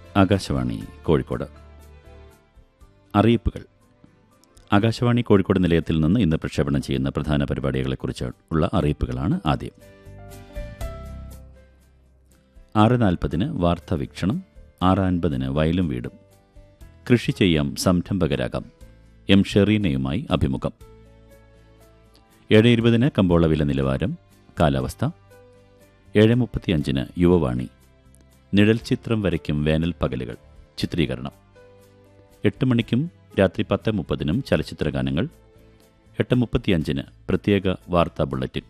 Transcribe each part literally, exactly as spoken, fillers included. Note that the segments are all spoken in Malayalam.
ആകാശവാണി കോഴിക്കോട്. അറിയിപ്പുകൾ. ആകാശവാണി കോഴിക്കോട് നിലയത്തിൽ നിന്ന് ഇന്ന് പ്രക്ഷേപണം ചെയ്യുന്ന പ്രധാന പരിപാടികളെക്കുറിച്ച് ഉള്ള അറിയിപ്പുകളാണ് ആദ്യം. ആറ് നാൽപ്പതിന് വാർത്താവീക്ഷണം, ആറ് അൻപതിന് വയലും വീടും, കൃഷി ചെയ്യാം സംരംഭകരാകാം, എം ഷെറീനയുമായി അഭിമുഖം. ഏഴ് ഇരുപതിന് കമ്പോള വില നിലവാരം, കാലാവസ്ഥ. ഏഴ് മുപ്പത്തിയഞ്ചിന് യുവവാണി, നിഴൽ ചിത്രം വരയ്ക്കും വേനൽ പകലുകൾ, ചിത്രീകരണം. എട്ട് മണിക്കും രാത്രി പത്ത് മുപ്പതിനും ചലച്ചിത്രഗാനങ്ങൾ. എട്ട് മുപ്പത്തിയഞ്ചിന് പ്രത്യേക വാർത്താ ബുള്ളറ്റിൻ.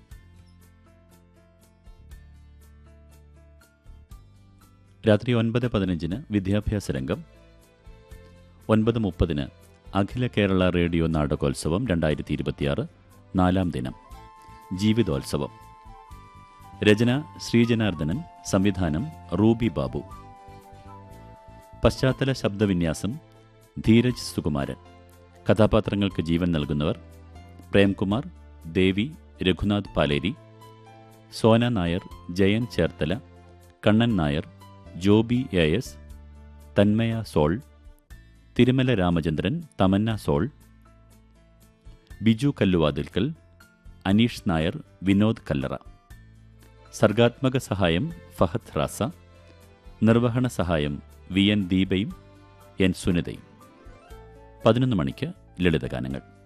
രാത്രി ഒൻപത് പതിനഞ്ചിന് വിദ്യാഭ്യാസ രംഗം. ഒൻപത് മുപ്പതിന് അഖില കേരള റേഡിയോ നാടകോത്സവം രണ്ടായിരത്തി ഇരുപത്തിയാറ് നാലാം ദിനം, ജീവിതോത്സവം. രചന ശ്രീജനാർദ്ദനൻ, സംവിധാനം റൂബി ബാബു. പശ്ചാത്തല ശബ്ദവിന്യാസം ധീരജ് സുകുമാരൻ. കഥാപാത്രങ്ങൾക്ക് ജീവൻ നൽകുന്നവർ പ്രേംകുമാർ, ദേവി, Raghunath Paleri, Sona Nair, Jayan Cherthala, Kannan Nair, Joby A S, Thanmaya soul, Thirumala Ramachandran, Tamannaah soul, Biju Kalluvathilkkal, Aneesh Nair, Vinod കല്ലറ. സർഗാത്മക സഹായം ഫഹദ് റാസ. നിർവഹണ സഹായം വി എൻ ദീപയും എൻ സുനിതയും. പതിനൊന്ന് മണിക്ക് ലളിതഗാനങ്ങൾ.